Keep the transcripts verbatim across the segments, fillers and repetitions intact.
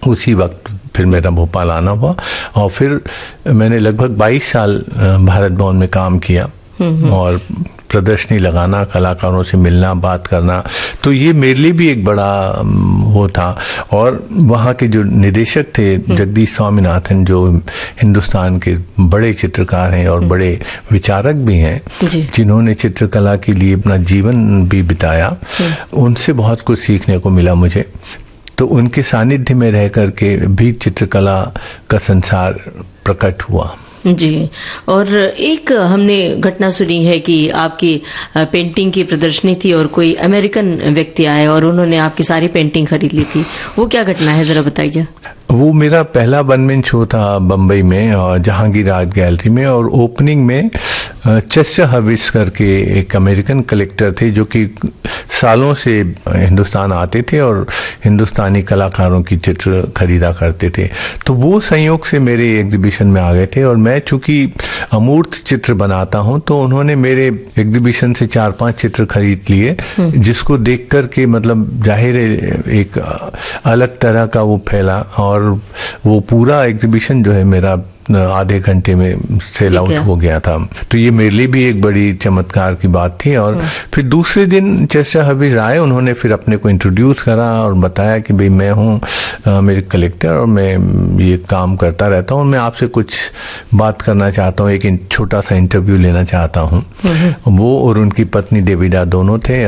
उसी वक्त फिर मेरा भोपाल आना हुआ और फिर मैंने लगभग बाईस साल भारत भवन में काम किया और प्रदर्शनी लगाना, कलाकारों से मिलना, बात करना, तो ये मेरे लिए भी एक बड़ा वो था। और वहाँ के जो निदेशक थे जगदीश स्वामीनाथन, जो हिंदुस्तान के बड़े चित्रकार हैं और बड़े विचारक भी हैं, जिन्होंने चित्रकला के लिए अपना जीवन भी बिताया, उनसे बहुत कुछ सीखने को मिला मुझे। तो उनके सानिध्य में रह करके भी चित्रकला का संसार प्रकट हुआ। जी, और एक हमने घटना सुनी है कि आपकी पेंटिंग की प्रदर्शनी थी और कोई अमेरिकन व्यक्ति आए और उन्होंने आपकी सारी पेंटिंग खरीद ली थी। वो क्या घटना है, जरा बताइए। वो मेरा पहला वन मैन शो था बम्बई में और जहांगीर आर्ट गैलरी में, और ओपनिंग में चेस्टर हर्विट्ज करके एक अमेरिकन कलेक्टर थे जो कि सालों से हिंदुस्तान आते थे और हिंदुस्तानी कलाकारों की चित्र खरीदा करते थे। तो वो संयोग से मेरे एग्जीबिशन में आ गए थे और मैं चूंकि अमूर्त चित्र बनाता हूं, तो उन्होंने मेरे एग्जीबिशन से चार पांच चित्र खरीद लिए, जिसको देख कर के मतलब जाहिर है एक अलग तरह का वो फैला और वो पूरा एग्जीबिशन जो है मेरा आधे घंटे में सेल आउट हो गया था। तो ये मेरे लिए भी एक बड़ी चमत्कार की बात थी। और फिर दूसरे दिन चेस्टर हर्विट्ज आए, उन्होंने फिर अपने को इंट्रोड्यूस करा और बताया कि भाई मैं हूँ मेरे कलेक्टर और मैं ये काम करता रहता हूँ, मैं आपसे कुछ बात करना चाहता हूँ, एक छोटा सा इंटरव्यू लेना चाहता हूँ। वो और उनकी पत्नी डेविडा दोनों थे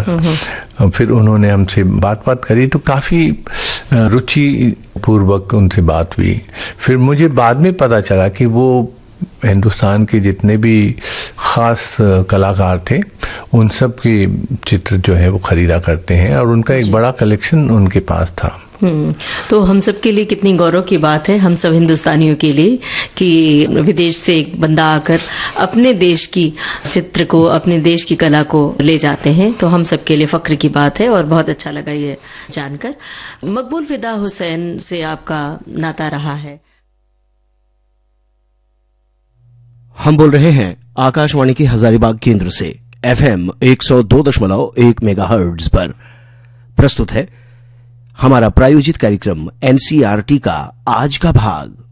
और फिर उन्होंने हमसे बात बात करी, तो काफ़ी रुचि पूर्वक उनसे बात हुई। फिर मुझे बाद में पता चला कि वो हिंदुस्तान के जितने भी ख़ास कलाकार थे उन सब के चित्र जो है वो खरीदा करते हैं और उनका एक बड़ा कलेक्शन उनके पास था। हम्म, तो हम सब के लिए कितनी गौरव की बात है, हम सब हिंदुस्तानियों के लिए, कि विदेश से एक बंदा आकर अपने देश की चित्र को, अपने देश की कला को ले जाते हैं। तो हम सब के लिए फक्र की बात है और बहुत अच्छा लगा ये जानकर। मकबूल फिदा हुसैन से आपका नाता रहा है। हम बोल रहे हैं आकाशवाणी के हजारीबाग केंद्र से एफएम एक सौ दो दशमलव एक मेगाहर्ट्ज पर। प्रस्तुत है हमारा प्रायोजित कार्यक्रम एनसीईआरटी का आज का भाग।